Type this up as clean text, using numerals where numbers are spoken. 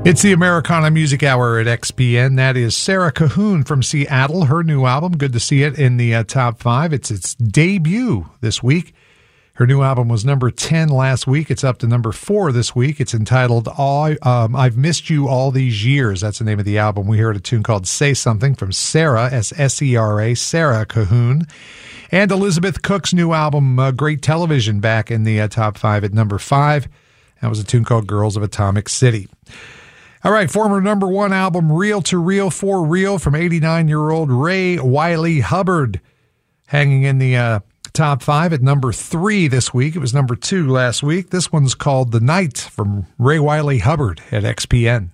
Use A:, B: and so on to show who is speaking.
A: It's the Americana Music Hour at XPN. That is Sarah Cahoon from Seattle. Her new album, good to see it in the top 5. It's its debut this week. Her new album was number 10 last week. It's up to number 4 this week. It's entitled I've Missed You All These Years. That's the name of the album. We heard a tune called Say Something from Sarah, S-E-R-A, Sarah Cahoon. And Elizabeth Cook's new album, Great Television, back in the top 5 at number 5. That was a tune called Girls of Atomic City. All right, former number 1 album, Real to Real for Real, from 89-year-old Ray Wylie Hubbard, hanging in the top 5 at number 3 this week. It was number 2 last week. This one's called The Night from Ray Wylie Hubbard at XPN.